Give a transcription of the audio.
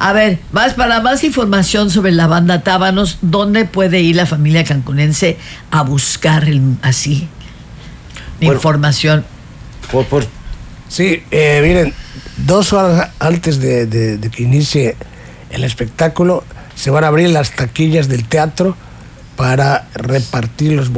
A ver, para más información sobre la banda Tábanos, ¿dónde puede ir la familia cancunense a buscar información? Sí, miren, 2 horas antes de que inicie el espectáculo se van a abrir las taquillas del teatro para repartir los